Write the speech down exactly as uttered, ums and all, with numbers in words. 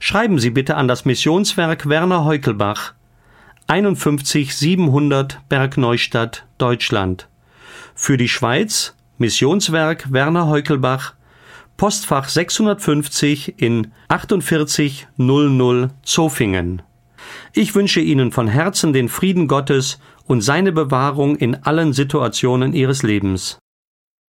Schreiben Sie bitte an das Missionswerk Werner Heukelbach, einundfünfzig siebenhundert Bergneustadt, Deutschland. Für die Schweiz Missionswerk Werner Heukelbach, Postfach sechshundertfünfzig in achtundvierzig null null Zofingen. Ich wünsche Ihnen von Herzen den Frieden Gottes und seine Bewahrung in allen Situationen Ihres Lebens.